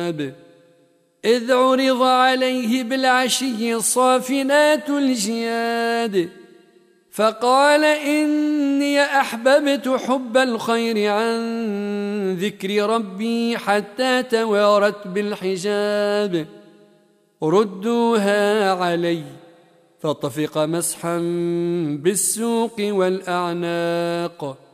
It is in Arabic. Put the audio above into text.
إذ عرض عليه بالعشي الصافنات الجياد فقال إني أحببت حب الخير عن ذكر ربي حتى توارت بالحجاب ردوها علي فطفق مسحا بالسوق والأعناق